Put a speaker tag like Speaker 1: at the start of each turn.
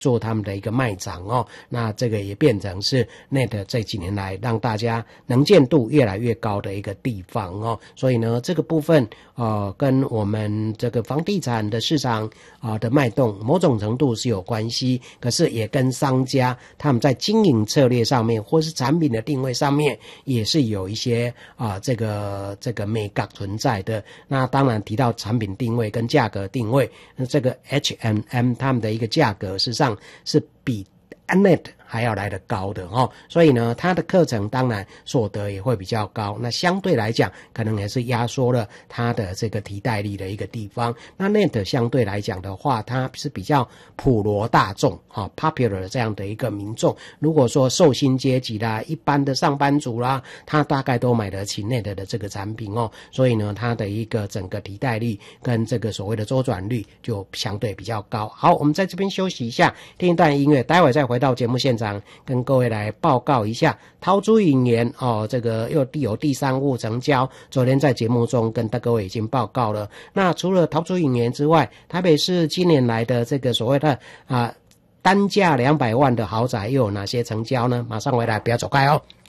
Speaker 1: 做他们的一个卖场哦，那这个也变成是 Net 这几年来让大家能见度越来越高的一个地方哦，所以呢，这个部分跟我们这个房地产的市场的脉动某种程度是有关系，可是也跟商家他们在经营策略上面或是产品的定位上面也是有一些这个美感存在的。那当然提到产品定位跟价格定位，那这个 H&M 他们的一个价格事实上是比 Net 还要来得高的哦，所以呢，它的课程当然所得也会比较高。那相对来讲，可能也是压缩了它的这个替代力的一个地方。那 Net 相对来讲的话，它是比较普罗大众popular 这样的一个民众。如果说受薪阶级啦、一般的上班族啦，他大概都买得起 Net 的这个产品哦。所以呢，它的一个整个替代力跟这个所谓的周转率就相对比较高。好，我们在这边休息一下，听一段音乐，待会再回到节目现场。跟各位来报告一下陶朱隐园这个又有第3户成交，昨天在节目中跟各位已经报告了。那除了陶朱隐园之外，台北市今年来的这个所谓的单价200万的豪宅又有哪些成交呢？马上回来，不要走开哦。